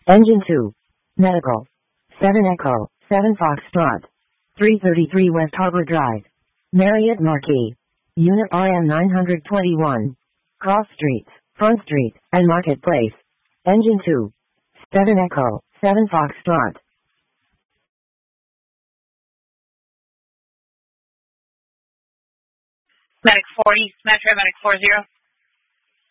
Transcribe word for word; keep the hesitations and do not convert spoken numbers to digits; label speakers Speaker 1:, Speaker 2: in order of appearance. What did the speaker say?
Speaker 1: Engine two. Medical. seven Echo, seven Foxtrot. three thirty-three West Harbor Drive. Marriott Marquis. Unit R M nine twenty-one. Cross Streets, Front Street, and Marketplace. Engine two. seven Echo, seven Foxtrot.
Speaker 2: Medic forty, Metro Medic four zero.